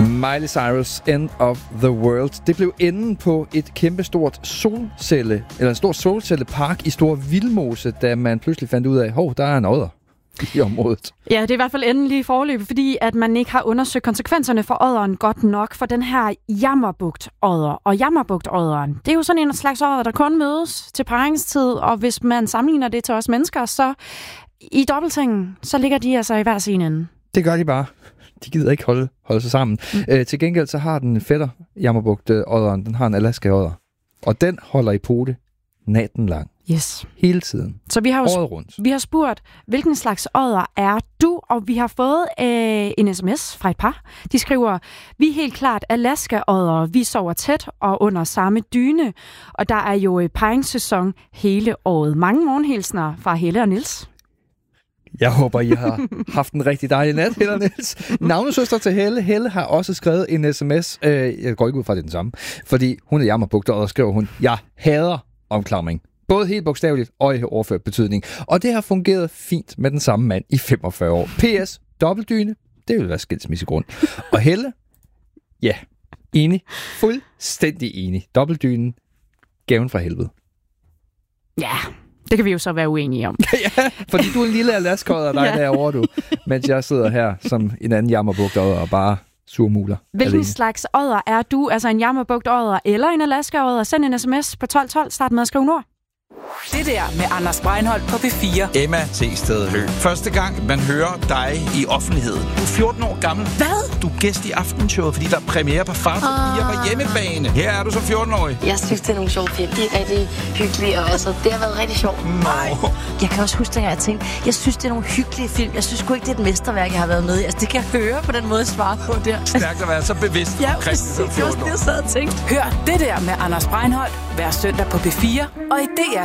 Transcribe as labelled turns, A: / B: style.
A: Miley Cyrus, End of the World. Det blev enden på et kæmpestort en stor solcellepark i Store Vildmose, da man pludselig fandt ud af, der er en odder i området.
B: Ja, det er i hvert fald enden lige i forløbet, fordi at man ikke har undersøgt konsekvenserne for odderen godt nok for den her Jammerbugt-odder. Og Jammerbugt-odderen, det er jo sådan en slags odder, der kun mødes til parringstid, og hvis man sammenligner det til os mennesker, så i dobbeltsengen, så ligger de altså i hver sin ende.
A: Det gør de bare. De gider ikke holde sig sammen. Til gengæld så har den fætter Jammerbugt-odderen, den har en Alaska-odder. Og den holder i pote natten lang.
B: Yes.
A: Hele tiden.
B: Så vi har
A: året rundt.
B: Vi har spurgt, hvilken slags odder er du? Og vi har fået en sms fra et par. De skriver, vi er helt klart Alaska-odder. Vi sover tæt og under samme dyne. Og der er jo parringssæson hele året. Mange morgenhilsner fra Helle og Niels.
A: Jeg håber, I har haft en rigtig dejlig nat, Helle og Niels. Navnesøster til Helle. Helle har også skrevet en sms. Jeg går ikke ud fra, det den samme. Fordi hun er Jammerbugt, og skriver hun, jeg hader omklamring. Både helt bogstaveligt og i overført betydning. Og det har fungeret fint med den samme mand i 45 år. PS, dobbeltdyne, det vil være skilsmissegrund. Og Helle, ja, enig. Fuldstændig enig. Dobbeltdynen, gaven fra helvede.
B: Ja, det kan vi jo så være uenige om.
A: Ja, fordi du er en lille Alaska-odder, der er derovre, du. Mens jeg sidder her som en anden Jammerbugt-odder og bare surmuler.
B: Hvilken
A: alene.
B: slags odder er du? Altså en Jammerbugt-odder eller en Alaska-odder? Send en sms på 1212. Start med at skrive nord.
C: Det der med Anders Breinholt på P4.
D: Emma T. Høgh. Første gang, man hører dig i offentligheden. Du er 14 år gammel.
C: Hvad?
D: Du er gæst i Aftenshowet, fordi der er premiere på Far til Fire på hjemmebane. Her er du som 14-årig.
E: Jeg synes, det er nogle sjove film. De er rigtig hyggelige, og altså, det har været rigtig sjovt.
D: Nej.
E: Jeg kan også huske, at jeg tænkte, jeg synes, det er nogle hyggelige film. Jeg synes sgu ikke, det er et mesterværk, jeg har været med i. Altså, det kan jeg høre på den måde, svare på der.
D: Stærkt at være så bevidst.
E: Ja,
D: præcis.
E: det var det, jeg sad og tænkte.
C: Hør det der med Anders Breinholt hver søndag på P4 og i DR